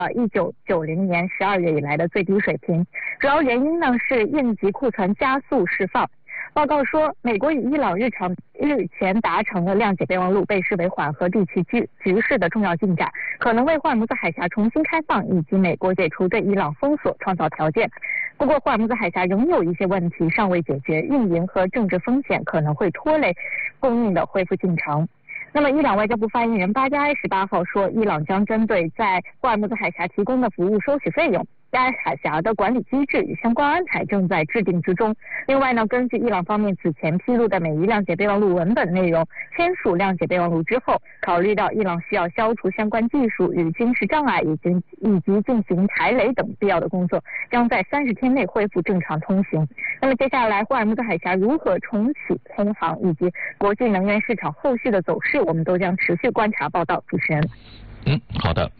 1990年12月以来的最低水平，主要原因呢是应急库存加速释放。报告说，美国与伊朗日前达成了谅解备忘录，被视为缓和地区局势的重要进展，可能为霍尔木兹海峡重新开放以及美国解除对伊朗封锁创造条件。不过，霍尔木兹海峡仍有一些问题尚未解决，运营和政治风险可能会拖累供应的恢复进程。那么，伊朗外交部发言人巴加埃18号说，伊朗将针对在霍尔木兹海峡提供的服务收取费用。该海峡的管理机制与相关安排正在制定之中。另外呢，根据伊朗方面此前披露的美伊谅解备忘录文本内容，签署谅解备忘录之后，考虑到伊朗需要消除相关技术与军事障碍，以及进行排雷等必要的工作，将在30天内恢复正常通行。那么接下来霍尔木兹海峡如何重启通航，以及国际能源市场后续的走势，我们都将持续观察报道。主持人。 好的。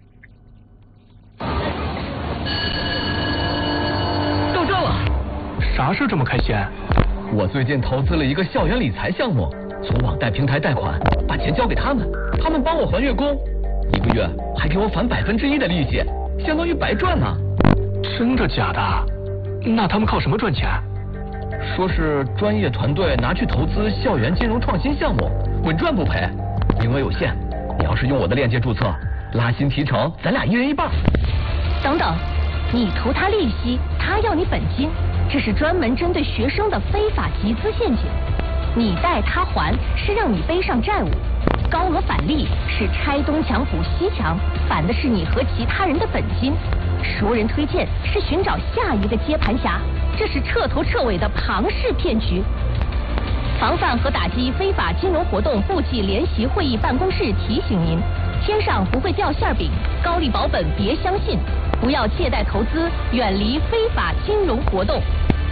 到账了。 啥事这么开心？ 我最近投资了一个校园理财项目，从网贷平台贷款，把钱交给他们，他们帮我还月供，1个月还给我返1%的利息，相当于白赚呢。 真的假的？那他们靠什么赚钱？ 说是专业团队拿去投资校园金融创新项目，稳赚不赔，名额有限。你要是用我的链接注册，拉新提成，咱俩1人1半。 等等，你图他利息，他要你本金，这是专门针对学生的非法集资陷阱。你贷他还是让你背上债务，高额返利是拆东墙补西墙，返的是你和其他人的本金。熟人推荐是寻找下一个接盘侠，这是彻头彻尾的庞氏骗局。防范和打击非法金融活动部际联席会议办公室提醒您：天上不会掉馅饼，高利保本别相信，不要借贷投资，远离非法金融活动。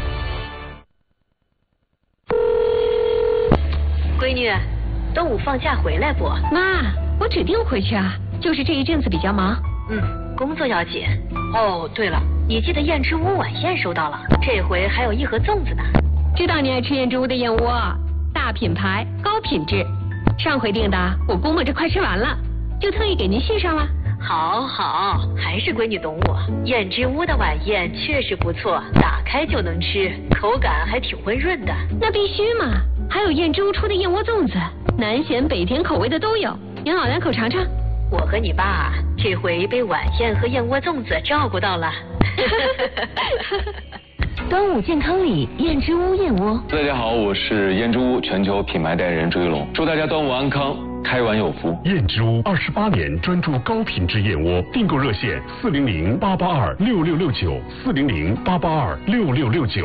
闺女，端午放假回来不？ 妈，我指定回去啊，就是这一阵子比较忙。 工作要紧。哦，对了，你寄的燕之屋晚宴收到了，这回还有1盒粽子呢。 知道你爱吃燕之屋的燕窝，大品牌高品质。上回订的，我估摸着快吃完了，就特意给您续上了。 好，还是闺女懂我。燕之屋的晚宴确实不错，打开就能吃，口感还挺温润的。 那必须嘛，还有燕之屋出的燕窝粽子，南咸北甜口味的都有，您老两口尝尝。 我和你爸这回被晚宴和燕窝粽子照顾到了。 端午健康礼，燕之屋燕窝。 大家好，我是燕之屋全球品牌代言人周一龙，祝大家端午安康，开碗有福。 燕之屋28年专注高品质燕窝，订购热线400-882-6669，400-882-6669。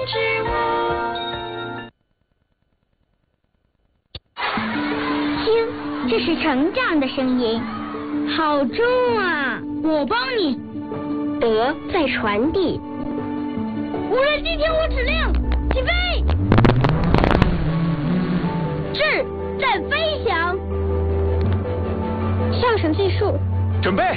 听，这是成长的声音，好重啊！我帮你。德在传递。无人机听我指令，起飞！智在飞翔。上升技术， 准备。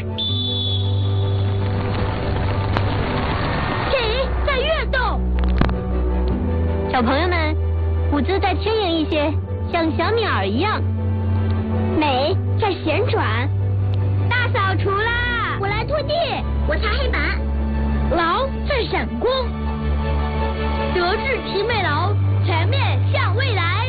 体在跃动。小朋友们，舞姿再轻盈一些，像小鸟一样。美在旋转。大扫除啦！我来拖地，我擦黑板。劳在闪光。德智体美劳，全面向未来。